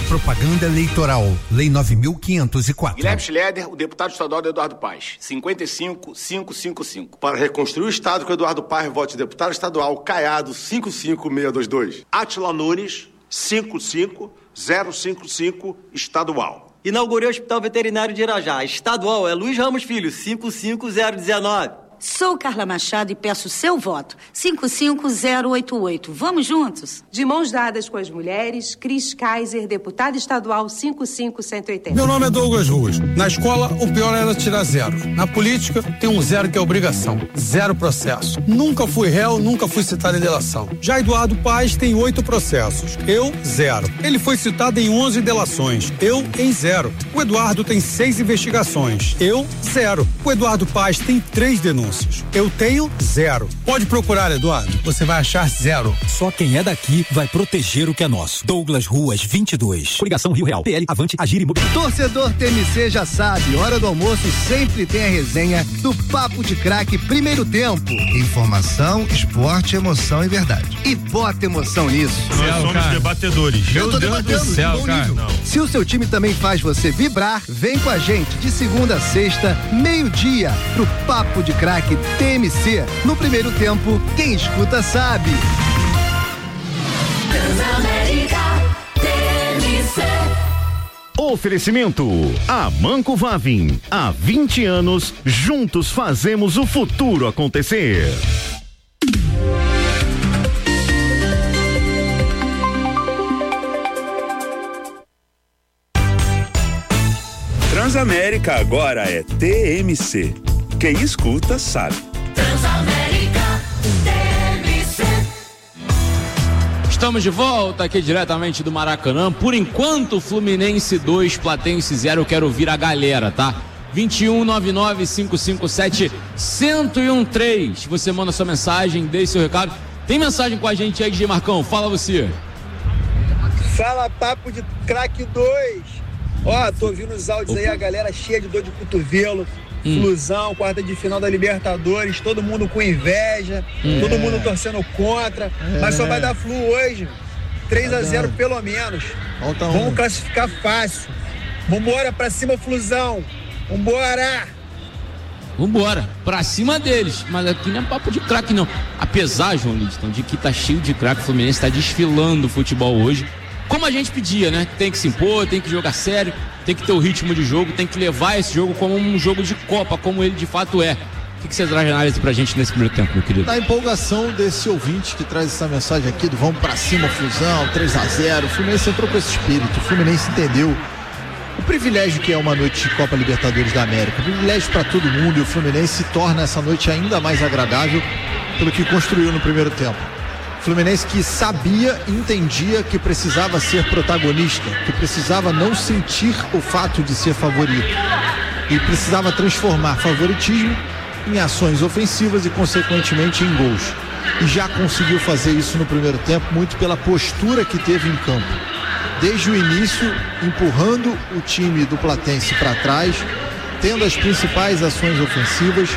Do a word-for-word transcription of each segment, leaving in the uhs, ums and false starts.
Propaganda eleitoral. Lei nove mil quinhentos e quatro. Guilherme Schleder, o deputado estadual do Eduardo Paes. cinquenta e cinco, quinhentos e cinquenta e cinco. Para reconstruir o estado com Eduardo Paes, vote deputado estadual Caiado cinco cinco seis dois dois. Átila Nunes, cinco cinco zero cinco cinco, estadual. Inaugurei o Hospital Veterinário de Irajá. Estadual é Luiz Ramos Filho, cinco cinco zero um nove. Sou Carla Machado e peço seu voto. cinco cinco zero oito oito. Vamos juntos? De mãos dadas com as mulheres, Cris Kaiser, deputada estadual cinco cinco um oito zero. Meu nome é Douglas Ruas. Na escola, o pior era tirar zero. Na política, tem um zero que é obrigação. Zero processo. Nunca fui réu, nunca fui citado em delação. Já Eduardo Paes tem oito processos. Eu, zero. Ele foi citado em onze delações. Eu, em zero. O Eduardo tem seis investigações. Eu, zero. O Eduardo Paes tem três denúncias. Eu tenho zero. Pode procurar, Eduardo. Você vai achar zero. Só quem é daqui vai proteger o que é nosso. Douglas Ruas, vinte e dois. Coligação Rio Real. P L, Avante, Agir e Mobilidade. Torcedor T M C já sabe, hora do almoço sempre tem a resenha do Papo de Craque Primeiro Tempo. Informação, esporte, emoção e verdade. E bota emoção nisso. Nós céu, somos cara. debatedores. Eu tô Deus debatendo, do céu, cara. Se o seu time também faz você vibrar, vem com a gente de segunda a sexta, meio-dia, pro Papo de Craque T M C. No Primeiro Tempo, quem escuta sabe. Transamérica T M C. Oferecimento Amanco Vavin. Há vinte anos, juntos fazemos o futuro acontecer. Transamérica agora é T M C. Quem escuta sabe. Transamérica T M C. Estamos de volta aqui diretamente do Maracanã. Por enquanto, Fluminense dois, Platense zero. Eu quero ouvir a galera, tá? vinte e um, nove nove, cinco cinco sete, um zero um três. Você manda sua mensagem, deixe seu recado. Tem mensagem com a gente aí, G. Marcão? Fala você. Fala, Papo de Craque dois. Ó, tô ouvindo os áudios Opa. aí, a galera cheia de dor de cotovelo. Hum. Flusão, quarta de final da Libertadores, todo mundo com inveja, hum. todo mundo torcendo contra, é. mas só vai dar Flu hoje, três a zero pelo menos. Volta Vamos um. classificar fácil. Vambora, pra cima, Flusão. Vambora! Vambora, pra cima deles. Mas aqui não é papo de craque, não. Apesar, João Lidston, de que tá cheio de craque, o Fluminense tá desfilando o futebol hoje. Como a gente pedia, né? Tem que se impor, tem que jogar sério, tem que ter o ritmo de jogo, tem que levar esse jogo como um jogo de Copa, como ele de fato é. O que, que você traz de análise pra gente nesse primeiro tempo, meu querido? Da empolgação desse ouvinte que traz essa mensagem aqui do vamos pra cima, Flusão, três a zero. O Fluminense entrou com esse espírito, o Fluminense entendeu o privilégio que é uma noite de Copa Libertadores da América, privilégio para todo mundo, e o Fluminense torna essa noite ainda mais agradável pelo que construiu no primeiro tempo. Fluminense que sabia, entendia que precisava ser protagonista, que precisava não sentir o fato de ser favorito e precisava transformar favoritismo em ações ofensivas e consequentemente em gols. E já conseguiu fazer isso no primeiro tempo, muito pela postura que teve em campo. Desde o início, empurrando o time do Platense para trás, tendo as principais ações ofensivas,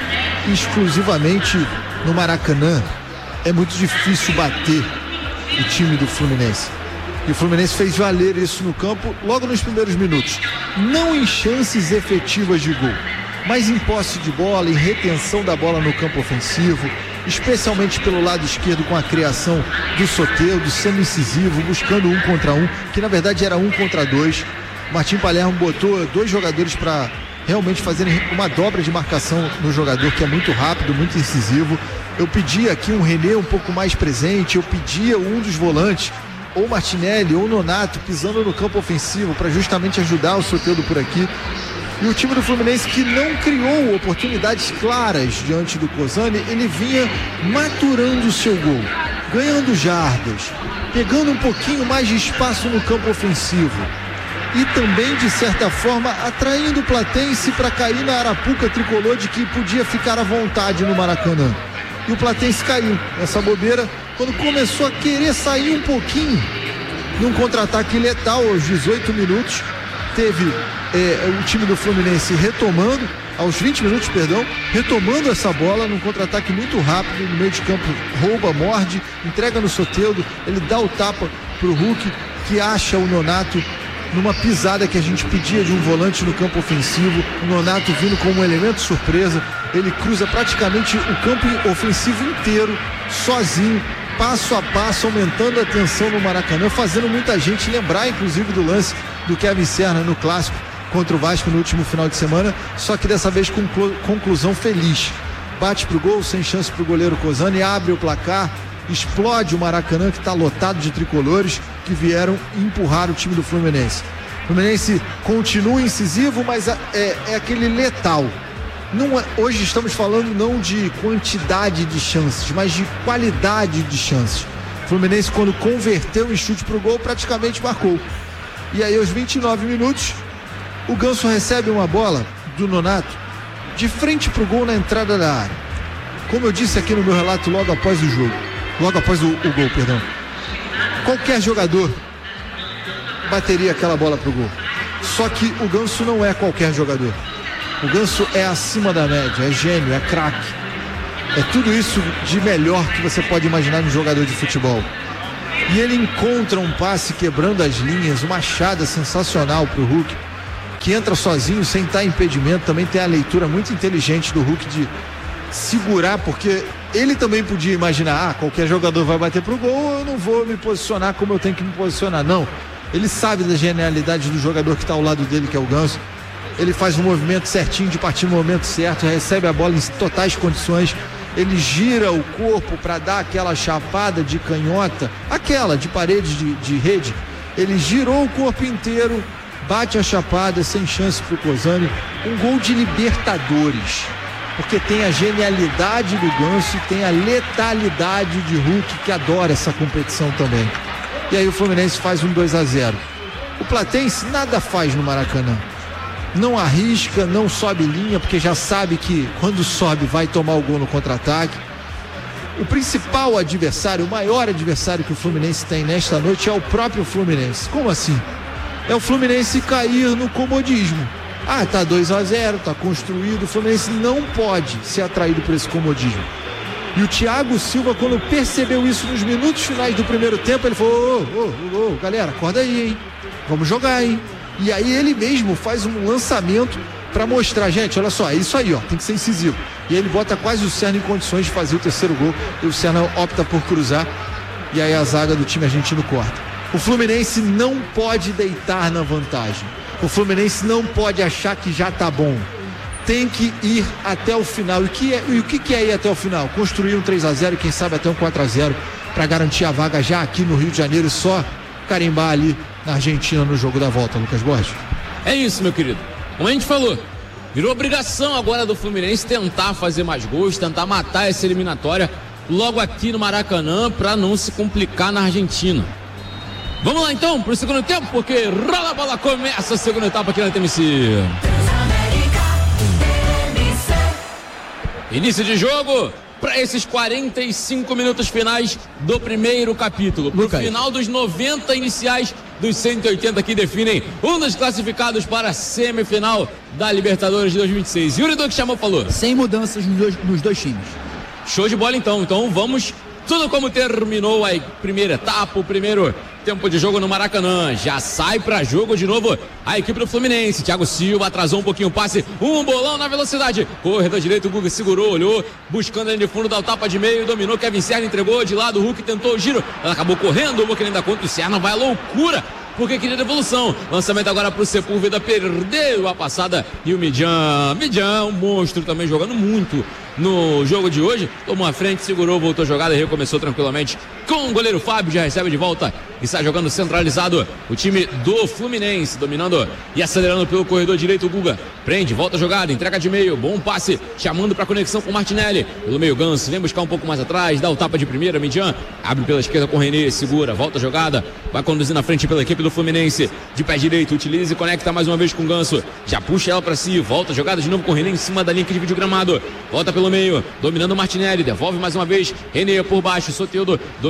exclusivamente no Maracanã. É muito difícil bater o time do Fluminense. E o Fluminense fez valer isso no campo logo nos primeiros minutos. Não em chances efetivas de gol, mas em posse de bola, em retenção da bola no campo ofensivo, especialmente pelo lado esquerdo com a criação do Soteldo, sendo incisivo, buscando um contra um, que na verdade era um contra dois. Martim Palermo botou dois jogadores para realmente fazerem uma dobra de marcação no jogador, que é muito rápido, muito incisivo. Eu pedia aqui um René um pouco mais presente, eu pedia um dos volantes, ou Martinelli ou Nonato, pisando no campo ofensivo para justamente ajudar o Soteldo por aqui. E o time do Fluminense, que não criou oportunidades claras diante do Cozani, ele vinha maturando o seu gol, ganhando jardas, pegando um pouquinho mais de espaço no campo ofensivo e também, de certa forma, atraindo o Platense para cair na arapuca tricolor de que podia ficar à vontade no Maracanã. E o Platense caiu nessa bobeira quando começou a querer sair um pouquinho num contra-ataque letal aos dezoito minutos. Teve é, o time do Fluminense retomando, aos vinte minutos, perdão, retomando essa bola num contra-ataque muito rápido, no meio de campo, rouba, morde, entrega no Soteldo, ele dá o tapa pro Hulk, que acha o Nonato numa pisada que a gente pedia de um volante no campo ofensivo. O Nonato vindo como um elemento surpresa. Ele cruza praticamente o campo ofensivo inteiro, sozinho, passo a passo, aumentando a tensão no Maracanã, fazendo muita gente lembrar, inclusive, do lance do Kevin Serna no Clássico contra o Vasco no último final de semana, só que dessa vez com conclusão feliz. Bate pro gol, sem chance pro goleiro Cozani, abre o placar, explode o Maracanã, que está lotado de tricolores que vieram empurrar o time do Fluminense. O Fluminense continua incisivo, mas é, é aquele letal. Não é, hoje estamos falando não de quantidade de chances, mas de qualidade de chances. O Fluminense, quando converteu em chute pro gol, praticamente marcou. E aí, aos vinte e nove minutos, o Ganso recebe uma bola do Nonato de frente pro gol na entrada da área. Como eu disse aqui no meu relato logo após o jogo, logo após o, o gol, perdão. Qualquer jogador bateria aquela bola pro gol. Só que o Ganso não é qualquer jogador. O Ganso é acima da média, é gênio, é craque. É tudo isso de melhor que você pode imaginar no jogador de futebol. E ele encontra um passe quebrando as linhas, uma achada sensacional pro Hulk, que entra sozinho, sem estar em impedimento. Também tem a leitura muito inteligente do Hulk de segurar, porque ele também podia imaginar, ah, qualquer jogador vai bater pro gol, eu não vou me posicionar como eu tenho que me posicionar. Não, ele sabe da genialidade do jogador que está ao lado dele, que é o Ganso. Ele faz um movimento certinho de partir no momento certo, recebe a bola em totais condições, ele gira o corpo para dar aquela chapada de canhota, aquela de parede de, de rede. Ele girou o corpo inteiro, bate a chapada sem chance pro Cozani. Um gol de Libertadores, porque tem a genialidade do Ganso e tem a letalidade de Hulk, que adora essa competição também. E aí o Fluminense faz um dois a zero. O Platense nada faz no Maracanã. Não arrisca, não sobe linha, porque já sabe que quando sobe vai tomar o gol no contra-ataque. O principal adversário, o maior adversário que o Fluminense tem nesta noite é o próprio Fluminense. Como assim? É o Fluminense cair no comodismo. Ah, tá dois a zero, tá construído. O Fluminense não pode ser atraído por esse comodismo. E o Thiago Silva, quando percebeu isso nos minutos finais do primeiro tempo, ele falou: ô, ô, ô, galera, acorda aí, hein? Vamos jogar, hein? E aí ele mesmo faz um lançamento para mostrar, gente, olha só, é isso aí, ó, tem que ser incisivo. E aí ele bota quase o Serna em condições de fazer o terceiro gol, e o Serna opta por cruzar, e aí a zaga do time argentino corta. O Fluminense não pode deitar na vantagem. O Fluminense não pode achar que já tá bom. Tem que ir até o final. E, que é, e o que, que é ir até o final? Construir um três a zero e quem sabe até um quatro a zero para garantir a vaga já aqui no Rio de Janeiro e só carimbar ali na Argentina no jogo da volta, Lucas Borges. É isso, meu querido. Como a gente falou, virou obrigação agora do Fluminense tentar fazer mais gols, tentar matar essa eliminatória logo aqui no Maracanã para não se complicar na Argentina. Vamos lá então pro segundo tempo, porque rola a bola, começa a segunda etapa aqui na T M C. Início de jogo para esses quarenta e cinco minutos finais do primeiro capítulo. No final dos noventa iniciais dos cento e oitenta que definem um dos classificados para a semifinal da Libertadores de dois mil e vinte e seis. Yuri do que chamou falou. Sem mudanças nos dois, nos dois times. Show de bola então. Então vamos tudo como terminou a primeira etapa, o primeiro tempo de jogo no Maracanã. Já sai para jogo de novo a equipe do Fluminense. Thiago Silva atrasou um pouquinho o passe, um bolão na velocidade. Corredor direito, o Guga segurou, olhou, buscando a linha de fundo, dá o tapa de meio, dominou, Kevin Serna entregou de lado, o Hulk tentou o giro, ela acabou correndo, o Hulk ainda contra o Serna, vai à loucura, porque queria devolução. Lançamento agora pro Sepúlveda, perdeu a passada e o Midian, Midian, um monstro também jogando muito no jogo de hoje, tomou a frente, segurou, voltou a jogada e recomeçou tranquilamente com o goleiro Fábio, já recebe de volta e está jogando centralizado o time do Fluminense, dominando e acelerando pelo corredor direito. O Guga prende, volta a jogada, entrega de meio, bom passe, chamando para conexão com o Martinelli, pelo meio Ganso, vem buscar um pouco mais atrás, dá o tapa de primeira, Midian abre pela esquerda com o René, segura, volta a jogada, vai conduzindo na frente pela equipe do Fluminense, de pé direito, utiliza e conecta mais uma vez com o Ganso, já puxa ela para si, volta a jogada de novo com o René em cima da linha que divide o gramado, volta pelo meio, dominando o Martinelli, devolve mais uma vez, René por baixo, Soteldo domina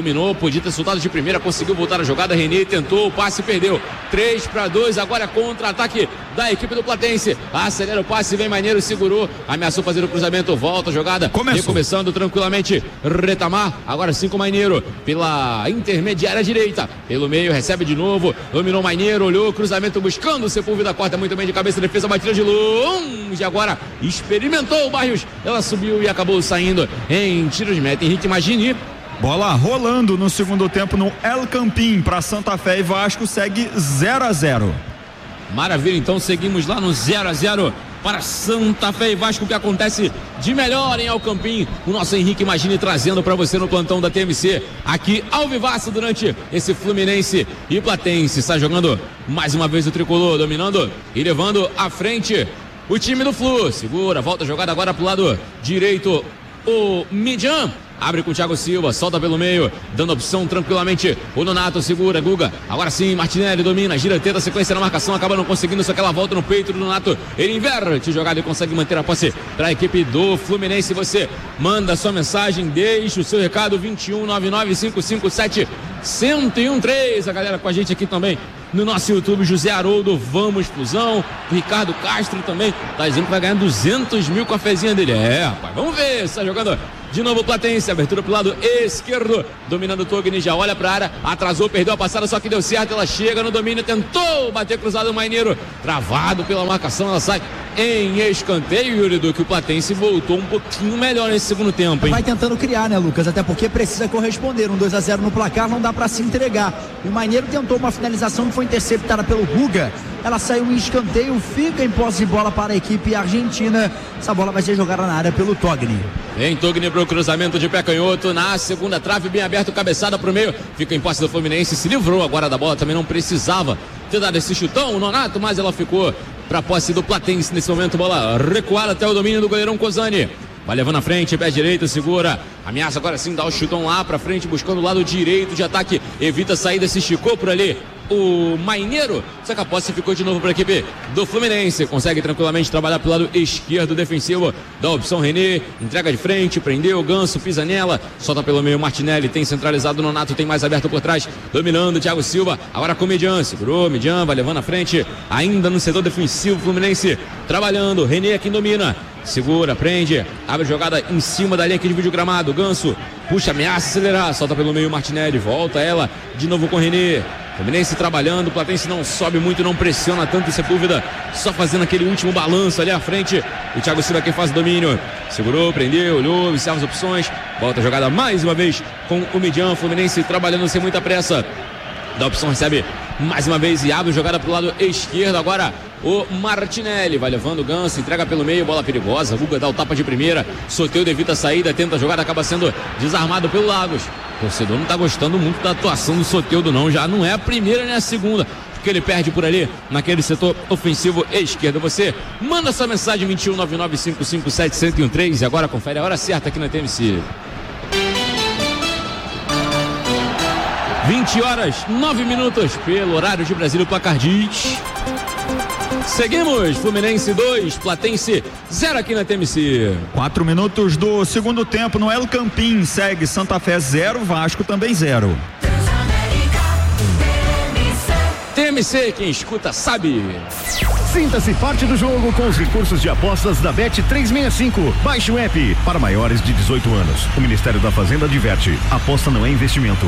dominou, podia ter soltado de primeira, conseguiu voltar a jogada, René tentou, o passe perdeu, três para dois, agora contra-ataque da equipe do Platense, acelera o passe, vem Maneiro, segurou, ameaçou fazer o cruzamento, volta a jogada, Começou. recomeçando tranquilamente, Retamar, agora sim com Maneiro, pela intermediária direita, pelo meio, recebe de novo, dominou Maneiro, olhou, cruzamento buscando o Sepúlveda, corta muito bem de cabeça, defesa, batida de longe, agora experimentou o Barrios, ela subiu e acabou saindo em tiro de meta. Henrique Magini. Bola rolando no segundo tempo no El Campín para Santa Fé e Vasco, segue zero a zero. Maravilha, então seguimos lá no zero a zero para Santa Fé e Vasco, que acontece de melhor em El Campín. O nosso Henrique Magini trazendo para você no plantão da T M C, aqui ao vivaço durante esse Fluminense e Platense. Está jogando mais uma vez o tricolor, dominando e levando à frente o time do Flu. Segura, volta a jogada agora pro lado direito. O Midian abre com o Thiago Silva, solta pelo meio, dando opção tranquilamente. O Nonato segura, Guga. Agora sim, Martinelli domina, gira, tenta a sequência na marcação, acaba não conseguindo, só que ela volta no peito do Nonato. Ele inverte jogada e consegue manter a posse para a equipe do Fluminense. Você manda sua mensagem, deixa o seu recado, vinte e um, nove nove cinco cinco sete, um zero um três. A galera com a gente aqui também no nosso YouTube, José Haroldo, vamos Fusão, Ricardo Castro também, tá dizendo que vai ganhar duzentos mil com a fezinha dele. É, rapaz, vamos ver, está jogando de novo o Platense, abertura pro lado esquerdo, dominando o Togni, já olha pra área, atrasou, perdeu a passada, só que deu certo, ela chega no domínio, tentou bater cruzado o Maneiro, travado pela marcação, ela sai em escanteio, Yuri Duque. O Platense voltou um pouquinho melhor nesse segundo tempo, hein? Vai tentando criar, né, Lucas? Até porque precisa corresponder. Um dois a zero no placar, não dá pra se entregar. O Maneiro tentou uma finalização que foi interceptada pelo Guga. Ela saiu em escanteio, fica em posse de bola para a equipe argentina. Essa bola vai ser jogada na área pelo Togni. Vem Togni pro cruzamento de pé canhoto na segunda trave, bem aberto, cabeçada pro meio. Fica em posse do Fluminense, se livrou agora da bola, também não precisava ter dado esse chutão, o Nonato, mas ela ficou para posse do Platense nesse momento. Bola recuada até o domínio do goleirão Cozani. Vai levando na frente, pé direito, segura. Ameaça agora sim, dá o chutão lá pra frente, buscando o lado direito de ataque. Evita a saída, se esticou por ali o Maneiro. Só que a posse ficou de novo para a equipe do Fluminense. Consegue tranquilamente trabalhar pelo lado esquerdo defensivo. Dá a opção René, entrega de frente, prendeu o Ganso, pisa nela. Solta pelo meio Martinelli, tem centralizado o Nonato, tem mais aberto por trás. Dominando o Thiago Silva, agora com o Midian. Segurou, Midian vai levando à frente. Ainda no setor defensivo, Fluminense trabalhando. René quem domina. Segura, prende, abre jogada em cima da linha que divide o gramado. Ganso puxa, ameaça acelerar, solta pelo meio Martinelli, volta ela de novo com René. Fluminense trabalhando, o Platense não sobe muito, não pressiona tanto o Sepúlveda, só fazendo aquele último balanço ali à frente. O Thiago Silva quem faz o domínio, segurou, prendeu, olhou, observa as opções, volta a jogada mais uma vez com o Midian. Fluminense trabalhando sem muita pressa, da opção recebe mais uma vez e abre jogada pro lado esquerdo. Agora o Martinelli vai levando o Ganso, entrega pelo meio, bola perigosa. Guga dá o tapa de primeira, Soteldo evita a saída, tenta a jogada, acaba sendo desarmado pelo Lagos. O torcedor não tá gostando muito da atuação do Soteldo, não. Já não é a primeira nem a segunda que ele perde por ali naquele setor ofensivo esquerdo. Você manda sua mensagem vinte e um, nove nove cinco cinco sete, um zero um três e agora confere a hora certa aqui na T M C. vinte horas, nove minutos pelo horário de Brasília, o placar diz. Seguimos, Fluminense dois, Platense zero aqui na T M C. Quatro minutos do segundo tempo no El Campín, segue Santa Fé zero, Vasco também zero. T M C, quem escuta sabe. Sinta-se parte do jogo com os recursos de apostas da Bet trezentos e sessenta e cinco. Baixe o app para maiores de dezoito anos. O Ministério da Fazenda adverte: aposta não é investimento.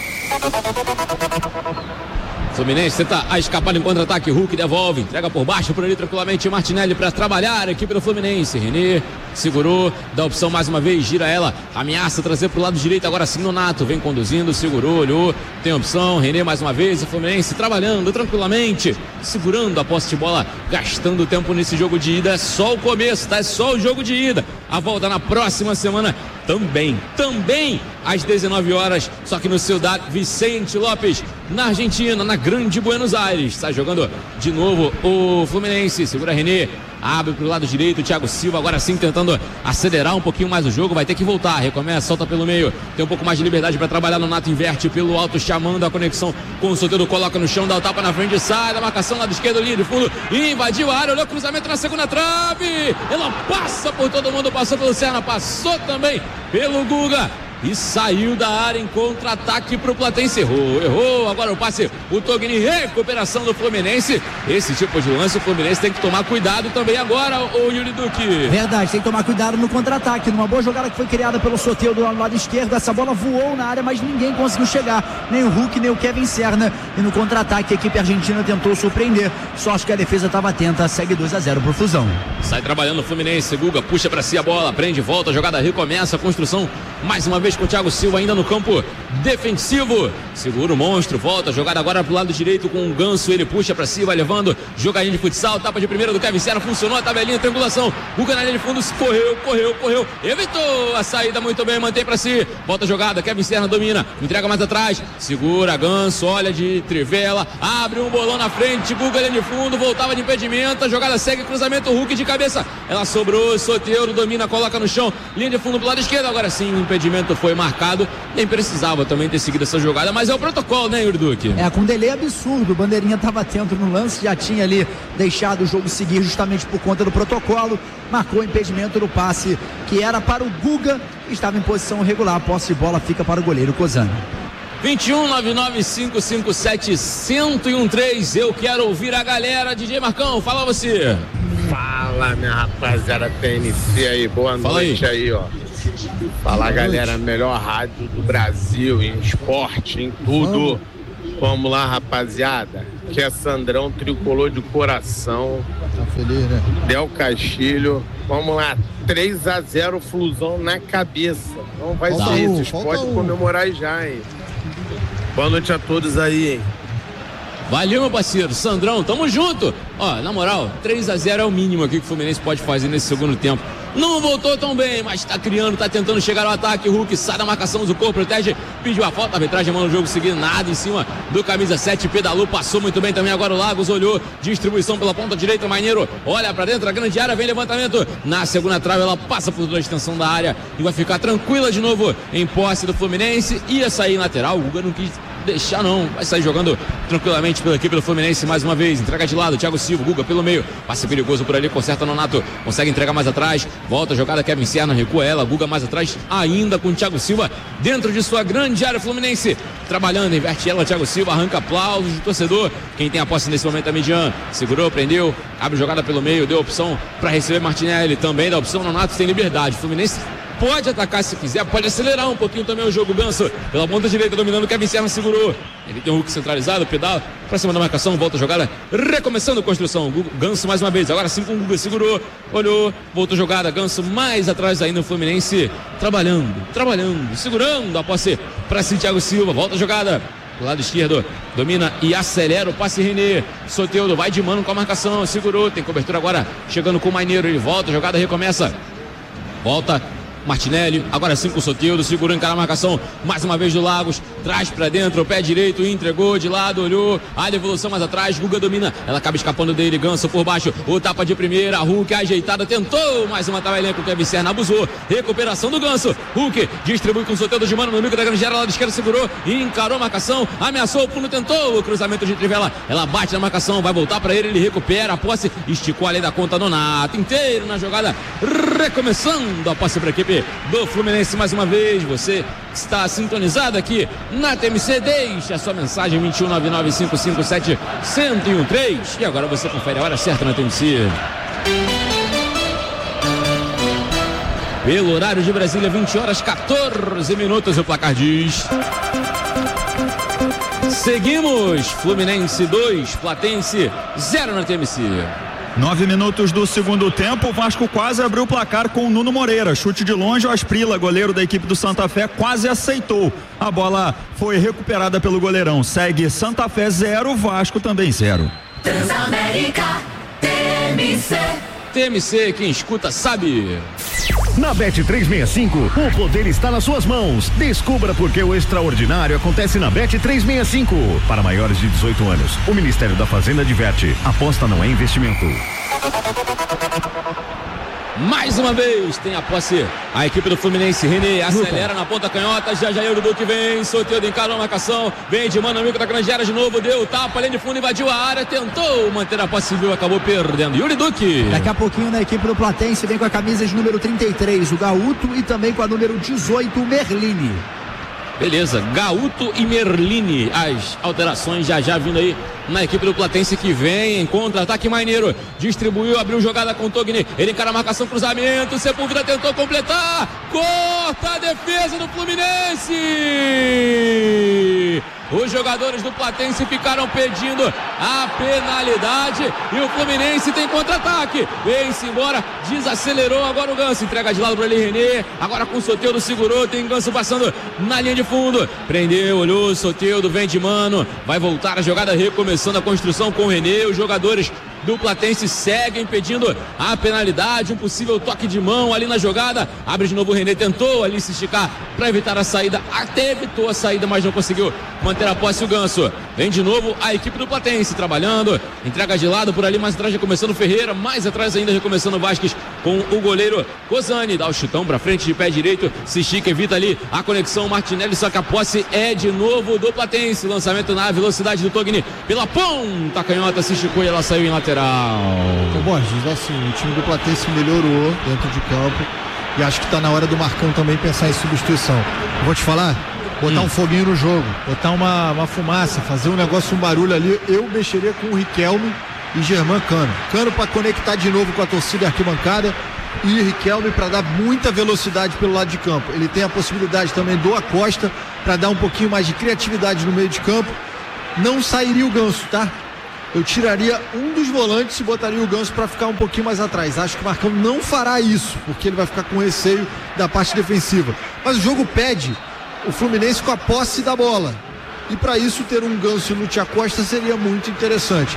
Fluminense tenta a escapar em contra-ataque, Hulk devolve, entrega por baixo por ali tranquilamente Martinelli para trabalhar a equipe do Fluminense. René segurou, dá opção mais uma vez, gira ela, ameaça trazer pro lado direito, agora sim Nonato, vem conduzindo, segurou, olhou, tem opção, René mais uma vez, o Fluminense trabalhando tranquilamente, segurando a posse de bola, gastando tempo nesse jogo de ida. É só o começo, tá? É só o jogo de ida. A volta na próxima semana também, também às dezenove horas, só que no Ciudad Vicente Lopes, na Argentina, na Grande Buenos Aires. Está jogando de novo o Fluminense, segura René, abre pro lado direito, Thiago Silva agora sim tentando acelerar um pouquinho mais o jogo, vai ter que voltar, recomeça, solta pelo meio, tem um pouco mais de liberdade para trabalhar. No Nato inverte pelo alto, chamando a conexão com o Soteldo, coloca no chão, dá o tapa na frente, sai da marcação, lado esquerdo, linha de fundo, invadiu a área, olhou o cruzamento na segunda trave, ela passa por todo mundo, passou pelo Serna, passou também pelo Guga, e saiu da área em contra-ataque pro Platense. Errou, errou. Agora o passe, o Togni, recuperação do Fluminense. Esse tipo de lance o Fluminense tem que tomar cuidado também agora, o Yuri Duque. Verdade, tem que tomar cuidado no contra-ataque. Numa boa jogada que foi criada pelo Soteldo lá no lado esquerdo, essa bola voou na área, mas ninguém conseguiu chegar. Nem o Hulk, nem o Kevin Serna. E no contra-ataque a equipe argentina tentou surpreender. Sorte que a defesa estava atenta. Segue dois a zero pro Flusão. Sai trabalhando o Fluminense. Guga puxa pra si a bola, prende, volta, a jogada recomeça, a construção mais uma vez com o Thiago Silva ainda no campo defensivo. Segura o monstro, volta, jogada agora pro lado direito com o Ganso, ele puxa pra si, vai levando, jogadinho de futsal, tapa de primeira do Kevin Serra, funcionou a tabelinha, triangulação, Guga na linha de fundo, correu, correu, correu, evitou a saída muito bem, mantém pra si, volta a jogada, Kevin Serra domina, entrega mais atrás, segura Ganso, olha de trivela, abre um bolão na frente, Guga linha de fundo, voltava de impedimento, a jogada segue, cruzamento, Hulk de cabeça, ela sobrou, Soteldo domina, coloca no chão, linha de fundo pro lado esquerdo, agora sim, o impedimento foi marcado, nem precisava também ter seguido essa jogada, mas é o protocolo, né, Yuri Duque? É, com um delay absurdo, o Bandeirinha estava atento no lance, já tinha ali deixado o jogo seguir justamente por conta do protocolo, marcou o impedimento do passe que era para o Guga, que estava em posição regular, a posse de bola fica para o goleiro Cozano. vinte e um, nove nove cinco cinco sete, zero um três, eu quero ouvir a galera, D J Marcão, fala você. Fala, minha rapaziada T N C aí, boa fala noite aí, aí ó. Fala, galera, melhor rádio do Brasil, em esporte, em tudo. Vamos lá, rapaziada, que é Sandrão tricolor de coração. Tá feliz, né? Del Castilho, vamos lá, três a zero Flusão na cabeça. Não vai falta ser um, isso, pode um. comemorar já, hein. Boa noite a todos aí, hein. Valeu, meu parceiro, Sandrão, tamo junto. Ó, na moral, três a zero é o mínimo aqui que o Fluminense pode fazer nesse segundo tempo. Não voltou tão bem, mas tá criando, tá tentando chegar ao ataque. O Hulk sai da marcação, o corpo protege, pediu a falta, a arbitragem manda o jogo seguir, nada em cima do camisa sete, pedalou, passou muito bem também. Agora o Lagos olhou, distribuição pela ponta direita, Maneiro olha pra dentro, a grande área, vem levantamento na segunda trave, ela passa por toda a extensão da área e vai ficar tranquila de novo em posse do Fluminense. Ia sair em lateral, o Guga não quis deixar não, vai sair jogando tranquilamente pela equipe do Fluminense mais uma vez, entrega de lado, Thiago Silva, Guga pelo meio, passe perigoso por ali, conserta Nonato, consegue entregar mais atrás, volta a jogada, Kevin Serna, recua ela, Guga mais atrás, ainda com o Thiago Silva, dentro de sua grande área Fluminense, trabalhando, inverte ela, Thiago Silva, arranca aplausos do torcedor, quem tem a posse nesse momento é Midian, segurou, prendeu, abre jogada pelo meio, deu opção para receber Martinelli, também dá opção, Nonato tem liberdade, Fluminense pode atacar se quiser, pode acelerar um pouquinho também o jogo. Ganso pela ponta direita dominando, Kevin Serna segurou, ele tem o Hulk centralizado, pedal pra cima da marcação, volta a jogada, recomeçando a construção, Ganso mais uma vez, agora sim com o Guga, segurou, olhou, voltou a jogada, Ganso mais atrás ainda, o Fluminense trabalhando, trabalhando, segurando a posse pra si, Thiago Silva, volta a jogada do lado esquerdo, domina e acelera o passe, Renê, Soteldo vai de mano com a marcação, segurou, tem cobertura agora, chegando com o Maneiro, ele volta, a jogada recomeça, volta Martinelli, agora sim com o Soteldo, segurando em cara a marcação, mais uma vez do Lagos, traz pra dentro, o pé direito, entregou de lado, olhou, a devolução mais atrás, Guga domina, ela acaba escapando dele, Ganso por baixo, o tapa de primeira, Hulk ajeitada, tentou mais uma tabelinha com o Kevin Serna, abusou, recuperação do Ganso, Hulk distribui com o Soteldo de mano no micro da grande área, lado esquerdo segurou, encarou a marcação, ameaçou o pulo, tentou o cruzamento de trivela, ela bate na marcação, vai voltar pra ele, ele recupera a posse, esticou a lei da conta, Nonato inteiro na jogada, recomeçando a posse pra equipe do Fluminense mais uma vez. Você está sintonizado aqui na T M C, deixa a sua mensagem vinte e um, nove nove cinco cinco sete, zero um três e agora você confere a hora certa na T M C. Pelo horário de Brasília, vinte horas quatorze minutos, o placar diz: seguimos, Fluminense dois, Platense zero na T M C. Nove minutos do segundo tempo, o Vasco quase abriu o placar com o Nuno Moreira, chute de longe, o Asprila, goleiro da equipe do Santa Fé, quase aceitou, a bola foi recuperada pelo goleirão, segue Santa Fé zero, Vasco também zero. Transamérica T M C. T M C, quem escuta sabe. Na Bet trezentos e sessenta e cinco, o poder está nas suas mãos. Descubra por que o extraordinário acontece na Bet trezentos e sessenta e cinco. Para maiores de dezoito anos, o Ministério da Fazenda adverte: aposta não é investimento. Mais uma vez tem a posse a equipe do Fluminense. René acelera na ponta canhota, já já o Duque vem, Soteldo encara a marcação, vem de mano amigo da grande área de novo, deu tapa, linha de fundo, invadiu a área, tentou manter a posse civil, acabou perdendo. Yuri Duque. Daqui a pouquinho na equipe do Platense vem com a camisa de número trinta e três, o Gauto, e também com a número dezoito, o Merlini. Beleza, Gauto e Merlini, as alterações já já vindo aí na equipe do Platense, que vem em contra-ataque. Maneiro, distribuiu, abriu jogada com o Togni, ele encara a marcação, cruzamento, Sepúlveda tentou completar, corta a defesa do Fluminense. Os jogadores do Platense ficaram pedindo a penalidade e o Fluminense tem contra-ataque. Vem-se embora, desacelerou agora o Ganso. Entrega de lado para ele, René. Agora com o Soteldo, segurou. Tem Ganso passando na linha de fundo. Prendeu, olhou, Soteldo, vem de mano. Vai voltar a jogada, recomeçando a construção com o René. Os jogadores do Platense seguem pedindo a penalidade, um possível toque de mão ali na jogada. Abre de novo o René, tentou ali se esticar para evitar a saída, até evitou a saída, mas não conseguiu manter a posse o Ganso. Vem de novo a equipe do Platense trabalhando, entrega de lado por ali, mais atrás recomeçando Ferreira, mais atrás ainda recomeçando Vasquez com o goleiro Cosani, dá o chutão para frente de pé direito, se estica, evita ali a conexão Martinelli, só que a posse é de novo do Platense. Lançamento na velocidade do Togni pela ponta canhota, se esticou e ela saiu em lateral. Então, bom, diz assim, o time do Platense melhorou dentro de campo e acho que está na hora do Marcão também pensar em substituição. Eu vou te falar, botar hum. um foguinho no jogo, botar uma, uma fumaça, fazer um negócio, um barulho ali. Eu mexeria com o Riquelme e Germán Cano. Cano para conectar de novo com a torcida arquibancada e Riquelme para dar muita velocidade pelo lado de campo. Ele tem a possibilidade também do Acosta para dar um pouquinho mais de criatividade no meio de campo. Não sairia o Ganso, tá? Eu tiraria um dos volantes e botaria o Ganso para ficar um pouquinho mais atrás. Acho que o Marcão não fará isso, porque ele vai ficar com receio da parte defensiva. Mas o jogo pede o Fluminense com a posse da bola. E para isso ter um Ganso e Lúcio Acosta seria muito interessante.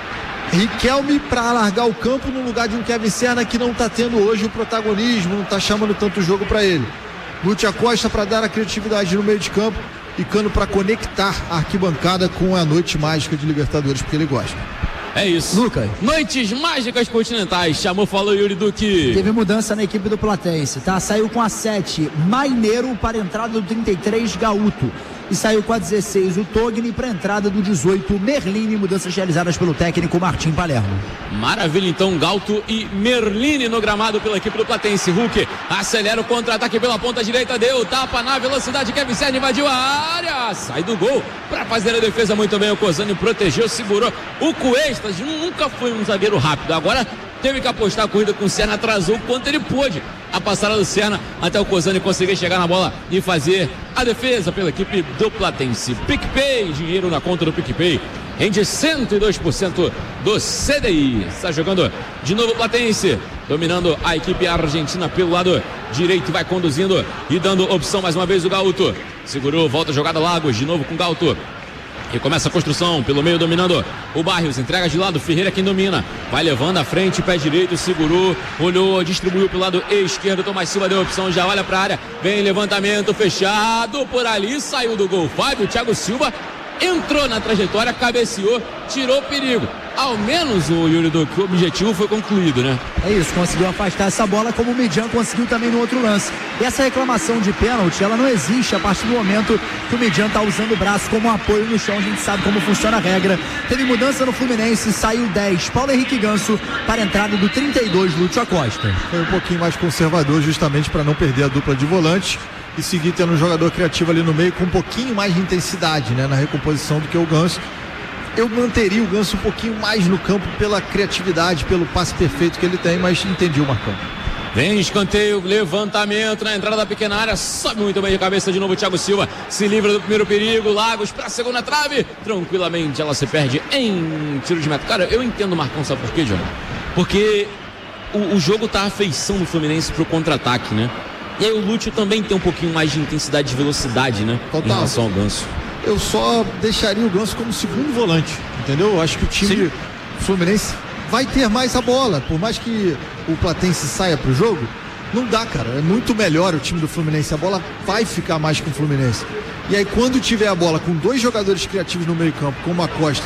Riquelme para alargar o campo no lugar de um Kevin Serna que não está tendo hoje o protagonismo, não está chamando tanto o jogo para ele. Lúcio Acosta para dar a criatividade no meio de campo e Cano para conectar a arquibancada com a noite mágica de Libertadores, porque ele gosta. É isso. Lucas. Noites mágicas continentais. Chamou, falou Yuri Duque. Teve mudança na equipe do Platense, tá? Saiu com a sete, Maineiro para a entrada do trinta e três, Gauto. E saiu com a dezesseis, o Togni, para a entrada do dezoito, Merlini. Mudanças realizadas pelo técnico Martim Palermo. Maravilha, então, Gauto e Merlini no gramado pela equipe do Platense. Hulk acelera o contra-ataque pela ponta direita, deu tapa na velocidade, Kevin Serna invadiu a área, sai do gol para fazer a defesa muito bem. O Cosani protegeu, segurou. O Cuestas nunca foi um zagueiro rápido, agora teve que apostar a corrida com o Serna, atrasou o quanto ele pôde a passada do Serna até o Cosani conseguir chegar na bola e fazer a defesa pela equipe do Platense. PicPay, dinheiro na conta do PicPay, rende cento e dois por cento do C D I. Está jogando de novo o Platense, dominando a equipe argentina pelo lado direito, vai conduzindo e dando opção mais uma vez o Gauto. Segurou, volta a jogada Lagos, de novo com o Gauto. E começa a construção pelo meio, dominando o Barrios, entrega de lado, Ferreira quem domina, vai levando à frente, pé direito, segurou, olhou, distribuiu pelo lado esquerdo, Tomás Silva deu opção, já olha para a área, vem levantamento fechado por ali, saiu do gol Fábio, Thiago Silva entrou na trajetória, cabeceou, tirou o perigo. Ao menos o Yuri Duque, o objetivo foi concluído, né? É isso, conseguiu afastar essa bola, como o Midjan conseguiu também no outro lance. E essa reclamação de pênalti, ela não existe a partir do momento que o Midjan tá usando o braço como apoio no chão. A gente sabe como funciona a regra. Teve mudança no Fluminense, saiu dez, Paulo Henrique Ganso, para a entrada do trinta e dois, Lúcio Acosta. Foi um pouquinho mais conservador, justamente para não perder a dupla de volante e seguir tendo um jogador criativo ali no meio com um pouquinho mais de intensidade, né, na recomposição do que o Ganso. Eu manteria o Ganso um pouquinho mais no campo pela criatividade, pelo passe perfeito que ele tem, mas entendi o Marcão. Vem escanteio, levantamento na entrada da pequena área, sobe muito bem de cabeça de novo o Thiago Silva, se livra do primeiro perigo, Lagos para a segunda trave, tranquilamente ela se perde em tiro de meta. Cara, eu entendo o Marcão, sabe por quê, Johnny? Porque o, o jogo tá à feição do Fluminense pro contra-ataque, né? E aí o Lúcio também tem um pouquinho mais de intensidade de velocidade, né? Total. Em relação ao Ganso. Eu só deixaria o Ganso como segundo volante, entendeu? Eu acho que o time Sim. Fluminense vai ter mais a bola, por mais que o Platense saia pro jogo, não dá, cara, é muito melhor o time do Fluminense, a bola vai ficar mais com o Fluminense. E aí quando tiver a bola com dois jogadores criativos no meio campo, como a Costa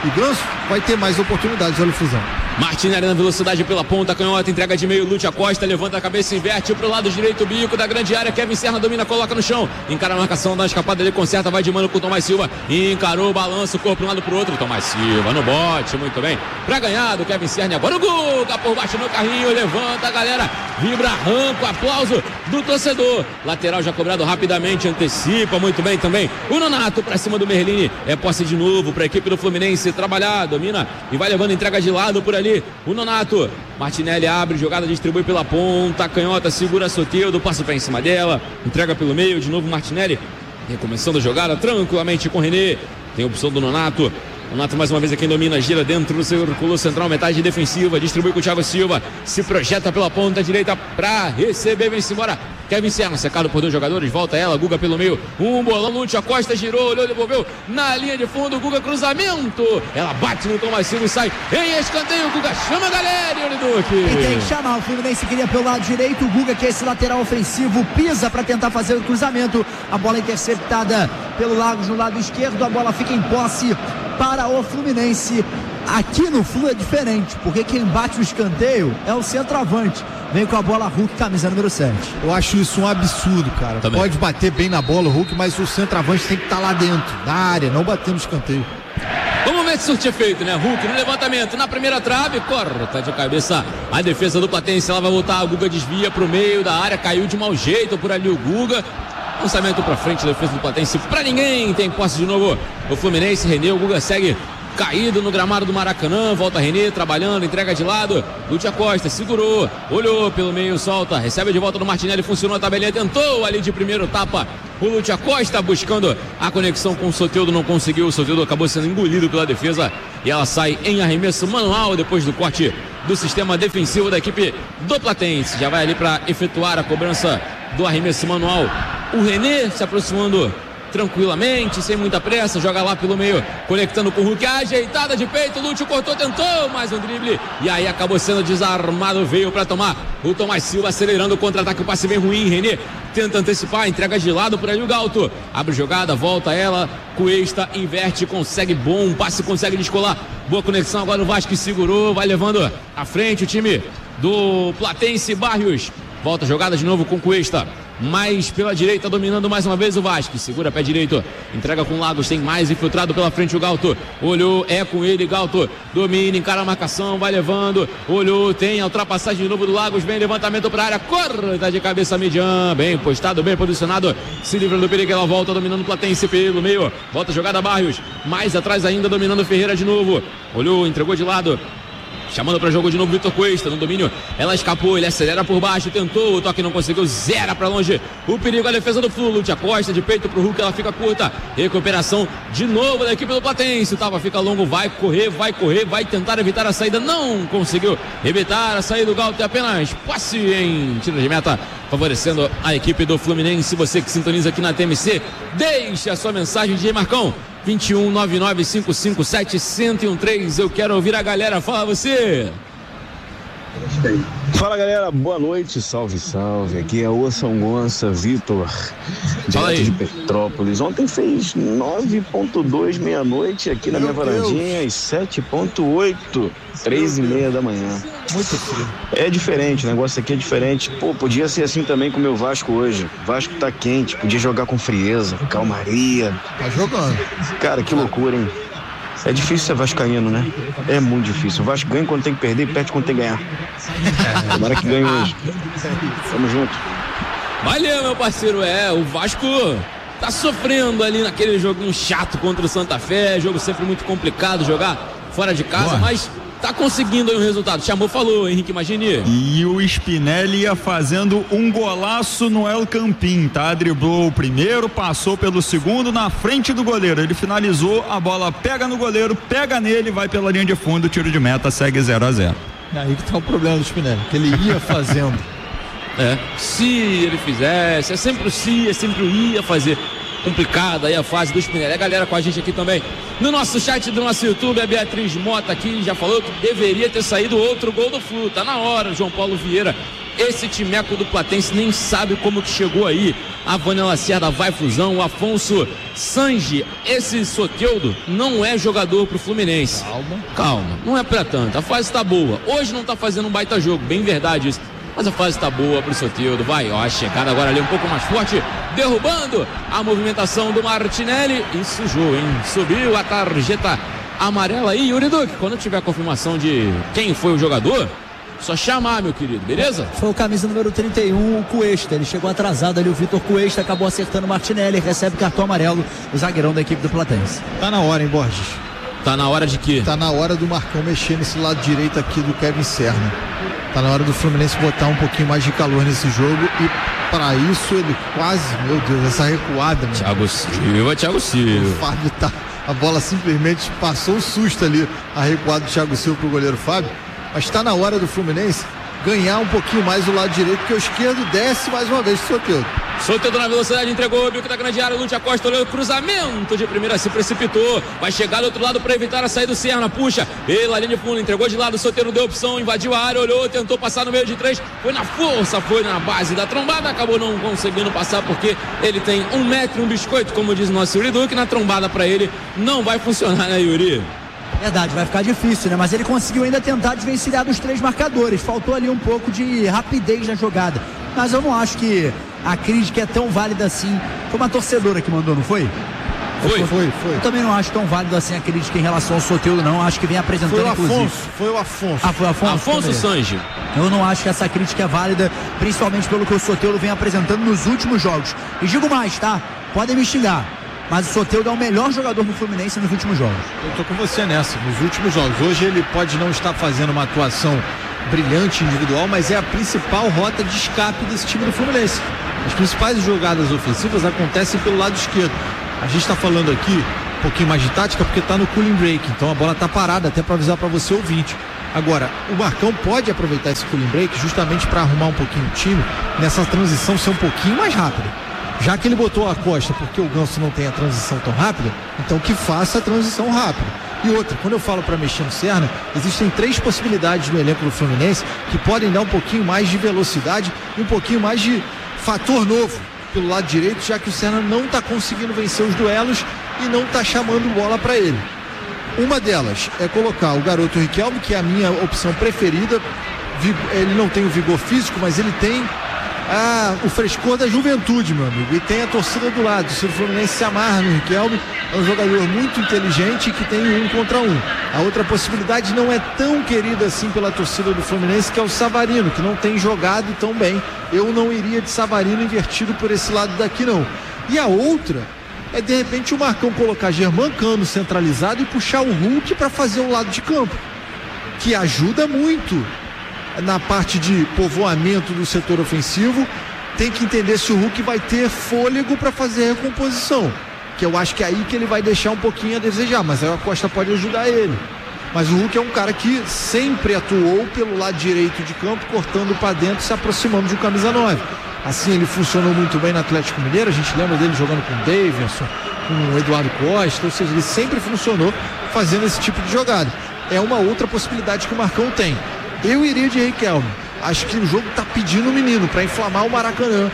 E Ganso vai ter mais oportunidades, olha o Fusão. Martinelli na velocidade pela ponta, canhota, entrega de meio, Lúcio Acosta, levanta a cabeça, inverte pro lado direito, bico da grande área, Kevin Serra domina, coloca no chão, encara a marcação, dá uma escapada, ele conserta, vai de mano com o Tomás Silva, encarou, balança o corpo de um lado pro outro, Tomás Silva no bote, muito bem, pra ganhar do Kevin Serra, agora o Guga por baixo no carrinho, levanta a galera, vibra, arranca, aplauso do torcedor, lateral já cobrado rapidamente, antecipa, muito bem também, o Nonato pra cima do Merlini, é posse de novo pra equipe do Fluminense, trabalhar, domina e vai levando entrega de lado por ali. O Nonato, Martinelli abre, jogada, distribui pela ponta, canhota, segura Soteldo, passa o pé em cima dela, entrega pelo meio, de novo Martinelli, recomeçando a jogada tranquilamente com o René, tem a opção do Nonato, Nonato mais uma vez é quem domina, gira dentro do círculo central, metade defensiva, distribui com o Thiago Silva, se projeta pela ponta direita pra receber, vem-se embora, Kevin Serra, secado por dois jogadores, volta ela, Guga pelo meio, um bolão, Lúcio Acosta girou, olhou, devolveu na linha de fundo, Guga cruzamento, ela bate no Tomás Silva e sai em escanteio, Guga chama a galera, Yuri Duque. E tem que chamar, o Fluminense queria pelo lado direito, o Guga, que é esse lateral ofensivo, pisa para tentar fazer o cruzamento, a bola interceptada pelo Lagos no lado esquerdo, a bola fica em posse para o Fluminense. Aqui no Flu é diferente, porque quem bate o escanteio é o centroavante. Vem com a bola Hulk, camisa número sete. Eu acho isso um absurdo, cara. Também. Pode bater bem na bola o Hulk, mas o centroavante tem que estar lá dentro, na área, não bater no escanteio. Vamos ver se surte efeito, né? Hulk no levantamento, na primeira trave, corta de cabeça a defesa do Platense, ela vai voltar, a Guga desvia pro meio da área, caiu de mau jeito por ali o Guga. Lançamento pra frente, defesa do Platense, pra ninguém, tem posse de novo o Fluminense, René, o Guga segue caído no gramado do Maracanã, volta René, trabalhando, entrega de lado, Lúcio Acosta, segurou, olhou pelo meio, solta, recebe de volta do Martinelli, funcionou a tabelinha, tentou ali de primeiro, tapa o Lúcio Acosta, buscando a conexão com o Soteldo, não conseguiu, o Soteldo acabou sendo engolido pela defesa e ela sai em arremesso manual depois do corte do sistema defensivo da equipe do Platense, já vai ali para efetuar a cobrança do arremesso manual, o René se aproximando tranquilamente, sem muita pressa, joga lá pelo meio, conectando com o Hulk, ajeitada de peito, Lúcio cortou, tentou mais um drible, e aí acabou sendo desarmado, veio para tomar o Tomás Silva, acelerando o contra-ataque, o passe bem ruim, René tenta antecipar, entrega de lado por ali o Galto, abre jogada, volta ela, Cuesta, inverte, consegue bom passe, consegue descolar, boa conexão, agora o Vasco segurou, vai levando à frente o time do Platense, Barrios, volta a jogada de novo com Cuesta, mais pela direita, dominando mais uma vez o Vasco, segura pé direito, entrega com Lagos, tem mais infiltrado pela frente o Galto, olhou, é com ele, Galto domina, encara a marcação, vai levando, olhou, tem a ultrapassagem de novo do Lagos, vem levantamento para a área, corta de cabeça Midian, bem postado, bem posicionado, se livra do perigo, ela volta dominando o Platense pelo meio, volta a jogada Barrios, mais atrás ainda dominando Ferreira de novo, olhou, entregou de lado, chamando para jogo de novo Vitor Cuesta, no domínio, ela escapou, ele acelera por baixo, tentou, o toque não conseguiu, zera para longe, o perigo, a defesa do Flu, Lúcio Acosta de peito pro Hulk, ela fica curta, recuperação de novo da equipe do Platense, o Tava fica longo, vai correr, vai correr, vai tentar evitar a saída, não conseguiu evitar a saída do Galto, é apenas passe em tiro de meta, favorecendo a equipe do Fluminense. Você que sintoniza aqui na T M C, deixe a sua mensagem de Marcão, vinte e um, nove nove cinco cinco sete, zero zero um três, eu quero ouvir a galera, fala você. Fala galera, boa noite, salve, salve, aqui é o São Gonça, Vitor, direto de Petrópolis. Ontem fez nove ponto dois meia-noite aqui na minha varandinha e sete ponto oito, três e meia da manhã. Muito frio. É diferente, o negócio aqui é diferente. Pô, podia ser assim também com o meu Vasco hoje. O Vasco tá quente, podia jogar com frieza, calmaria. Tá jogando. Cara, que loucura, hein? É difícil ser vascaíno, né? É muito difícil. O Vasco ganha quando tem que perder e perde quando tem que ganhar. Tomara que ganhe hoje. Tamo junto. Valeu, meu parceiro. É, o Vasco tá sofrendo ali naquele joguinho chato contra o Santa Fé. Jogo sempre muito complicado jogar fora de casa, Boa. mas tá conseguindo aí um resultado. Chamou, falou, Henrique Magini. E o Spinelli ia fazendo um golaço no El Campín, tá? Driblou o primeiro, passou pelo segundo, na frente do goleiro. Ele finalizou, a bola pega no goleiro, pega nele, vai pela linha de fundo, tiro de meta, segue zero a zero. Aí que tá o problema do Spinelli, que ele ia fazendo. É, se ele fizesse, é sempre o se, é sempre o ia fazer. Complicada aí a fase do Spinelli. A galera com a gente aqui também no nosso chat do nosso YouTube, a Beatriz Mota aqui já falou que deveria ter saído outro gol do Flu, tá na hora. João Paulo Vieira Esse timeco do Platense nem sabe como que chegou aí. A Vânia Lacerda vai Fusão, o Afonso Sanji. Esse Soteldo não é jogador pro Fluminense. Calma. Calma, não é pra tanto. A fase tá boa. Hoje não tá fazendo um baita jogo, bem verdade isso. Mas a fase tá boa pro Soteldo. Vai, ó, a chegada agora ali um pouco mais forte. Derrubando a movimentação do Martinelli. E sujou, hein? Subiu a tarjeta amarela aí. Yuri Duque, quando tiver a confirmação de quem foi o jogador, só chamar, meu querido, beleza? Foi o camisa número trinta e um, o Cuesta. Ele chegou atrasado ali, o Vitor Cuesta acabou acertando o Martinelli, recebe cartão amarelo, o zagueirão da equipe do Platense. Tá na hora, hein, Borges? Tá na hora de quê? Tá na hora do Marcão mexer nesse lado direito aqui do Kevin Serna. Tá na hora do Fluminense botar um pouquinho mais de calor nesse jogo e para isso ele quase, meu Deus, essa recuada. Thiago Silva, Thiago Silva. O Fábio tá, a bola simplesmente passou um susto ali, a recuada do Thiago Silva pro goleiro Fábio. Mas está na hora do Fluminense ganhar um pouquinho mais o lado direito, porque o esquerdo desce mais uma vez o Soteldo. Soteldo na velocidade, entregou o bico da grande área, Lúcia Costa olhou o cruzamento de primeira, se precipitou, vai chegar do outro lado para evitar a saída do Serna, puxa pela linha de fundo, entregou de lado, o Soteldo deu opção, invadiu a área, olhou, tentou passar no meio de três, foi na força, foi na base da trombada, acabou não conseguindo passar porque ele tem um metro e um biscoito, como diz o nosso Yuri Duque, na trombada para ele não vai funcionar, né, Yuri? Verdade, vai ficar difícil, né? Mas ele conseguiu ainda tentar desvencilhar dos três marcadores. Faltou ali um pouco de rapidez na jogada. Mas eu não acho que a crítica é tão válida assim. Foi uma torcedora que mandou, não foi? Foi, foi, foi. foi. Eu também não acho tão válido assim a crítica em relação ao Soteldo, não. Acho que vem apresentando, foi o inclusive. Afonso, foi o Afonso. Ah, foi o Afonso? Afonso Sanji. Eu não acho que essa crítica é válida, principalmente pelo que o Soteldo vem apresentando nos últimos jogos. E digo mais, tá? Podem me xingar. Mas o Soteldo é o melhor jogador do Fluminense nos últimos jogos. Eu tô com você nessa, nos últimos jogos. Hoje ele pode não estar fazendo uma atuação brilhante individual, mas é a principal rota de escape desse time do Fluminense. As principais jogadas ofensivas acontecem pelo lado esquerdo. A gente está falando aqui um pouquinho mais de tática porque está no cooling break, então a bola está parada, até para avisar para você ouvinte. Agora, o Marcão pode aproveitar esse cooling break justamente para arrumar um pouquinho o time nessa transição ser um pouquinho mais rápida. Já que ele botou a Costa porque o Ganso não tem a transição tão rápida, então que faça a transição rápida. E outra, quando eu falo para mexer no Serna, existem três possibilidades no elenco do Fluminense que podem dar um pouquinho mais de velocidade e um pouquinho mais de fator novo pelo lado direito, já que o Serna não está conseguindo vencer os duelos e não está chamando bola para ele. Uma delas é colocar o garoto Riquelme, que é a minha opção preferida. Ele não tem o vigor físico, mas ele tem Ah, o frescor da juventude, meu amigo, e tem a torcida do lado. Se o Fluminense se amarra no Riquelme, é um jogador muito inteligente que tem um contra um. A outra possibilidade não é tão querida assim pela torcida do Fluminense, que é o Savarino, que não tem jogado tão bem. Eu não iria de Savarino invertido por esse lado daqui, não. E a outra é, de repente, o Marcão colocar Germancano centralizado e puxar o Hulk para fazer o lado de campo, que ajuda muito na parte de povoamento do setor ofensivo. Tem que entender se o Hulk vai ter fôlego para fazer a recomposição, que eu acho que é aí que ele vai deixar um pouquinho a desejar, mas aí a Costa pode ajudar ele. Mas o Hulk é um cara que sempre atuou pelo lado direito de campo, cortando para dentro, se aproximando de um camisa nove. Assim ele funcionou muito bem no Atlético Mineiro, a gente lembra dele jogando com o Davidson, com o Eduardo Costa, ou seja, ele sempre funcionou fazendo esse tipo de jogada. É uma outra possibilidade que o Marcão tem. Eu iria de Riquelme. Acho que o jogo está pedindo o menino para inflamar o Maracanã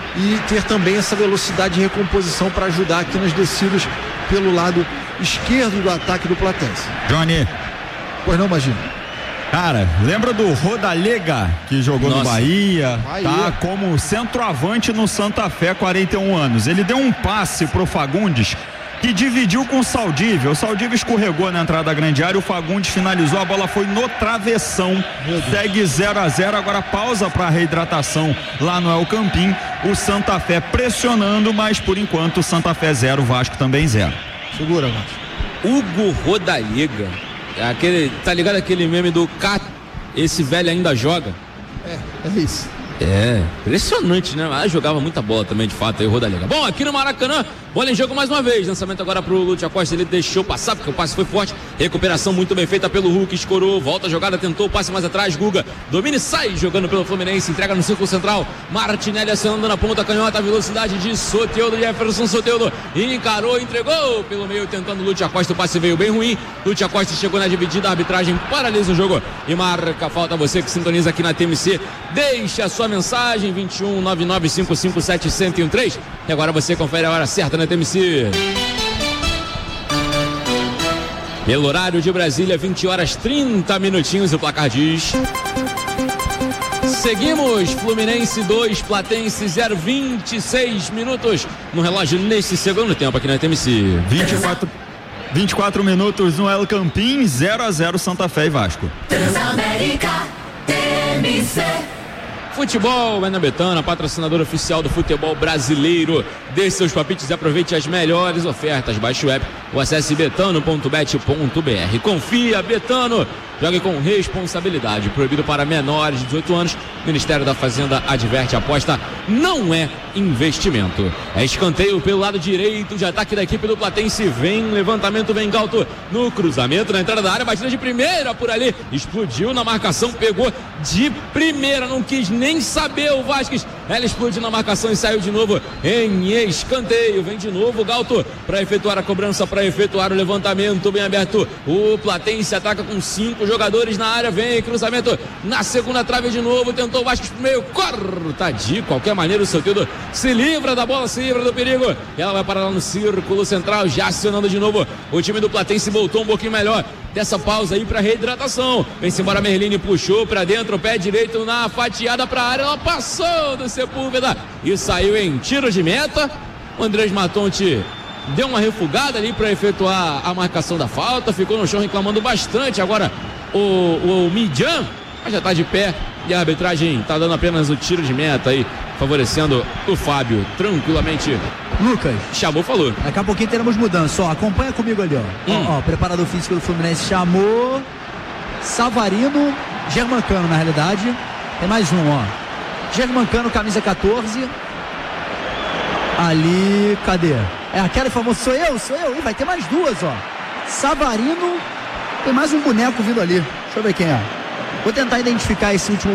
e ter também essa velocidade de recomposição para ajudar aqui nas descidas pelo lado esquerdo do ataque do Platense. Johnny. Pois não, imagina. Cara, lembra do Rodalega, que jogou Nossa. no Bahia, Bahia, tá como centroavante no Santa Fé, quarenta e um anos. Ele deu um passe pro Fagundes, que dividiu com o Saldívia. O Saldívia escorregou na entrada da grande área, o Fagundes finalizou, a bola foi no travessão. Segue zero a zero, agora pausa para reidratação lá no El Campín. O Santa Fé pressionando, mas por enquanto o Santa Fé zero, Vasco também zero. Segura, Vasco. Hugo Rodalega, aquele, tá ligado aquele meme do Cat, esse velho ainda joga? É, é isso. É, impressionante, né? Mas jogava muita bola também, de fato, aí o Rodalega. Bom, aqui no Maracanã, Bola em jogo mais uma vez, lançamento agora pro Lúcio Acosta, ele deixou passar porque o passe foi forte, recuperação muito bem feita pelo Hulk, escorou, volta a jogada, tentou o passe mais atrás, Guga, domina e sai jogando pelo Fluminense, entrega no círculo central, Martinelli acionando na ponta canhota, a velocidade de Soteldo, Jefferson Soteldo, encarou, entregou pelo meio, tentando Lúcio Acosta, o passe veio bem ruim, Lúcio Acosta chegou na dividida, a arbitragem paralisa o jogo e marca falta. Você que sintoniza aqui na T M C, deixa a sua mensagem, vinte e um, nove nove cinco cinco sete, zero zero um três, e agora você confere a hora certa na T M C. Pelo horário de Brasília, vinte horas trinta minutinhos, o placar diz... Seguimos, Fluminense dois, Platense zero, vinte e seis minutos no relógio nesse segundo tempo aqui na T M C. vinte e quatro, vinte e quatro minutos no El Campín, zero a zero Santa Fé e Vasco. Transamérica T M C. Futebol é na Betano, patrocinador oficial do futebol brasileiro. Dê seus palpites e aproveite as melhores ofertas. Baixe o app ou acesse betano ponto bet ponto br. Confia, Betano. Jogue com responsabilidade. Proibido para menores de dezoito anos. Ministério da Fazenda adverte: a aposta não é investimento. É escanteio pelo lado direito de ataque da equipe do Platense. Vem levantamento, vem Galto no cruzamento, na entrada da área, batida de primeira por ali. Explodiu na marcação, pegou de primeira, não quis nem saber o Vasquez. Ela explodiu na marcação e saiu de novo em escanteio. Vem de novo Galto para efetuar a cobrança, para efetuar o levantamento bem aberto. O Platense ataca com cinco jogadores na área, vem cruzamento na segunda trave de novo, tentou o Vasquez pro meio, corta de qualquer maneira, o Soteldo se livra da bola, se livra do perigo, e ela vai parar lá no círculo central, já acionando de novo. O time do Platense voltou um pouquinho melhor dessa pausa aí para reidratação. Vem-se embora Merlini, puxou para dentro, pé direito na fatiada para a área, ela passou do Sepúlveda e saiu em tiro de meta. O Andrés Matonte deu uma refugada ali para efetuar a marcação da falta, ficou no chão reclamando bastante. Agora o, o Midjan, mas já está de pé e a arbitragem está dando apenas o tiro de meta aí, favorecendo o Fábio tranquilamente. Lucas, chamou, falou. Daqui a pouquinho teremos mudança, ó, acompanha comigo ali, ó. Hum. Ó, ó, preparador físico do Fluminense chamou Savarino, Germancano na realidade. Tem mais um, ó. Germancano, camisa catorze. Ali, cadê? É aquela famosa, sou eu, sou eu. Ih, vai ter mais duas, ó. Savarino, tem mais um boneco vindo ali. Deixa eu ver quem é. Vou tentar identificar esse último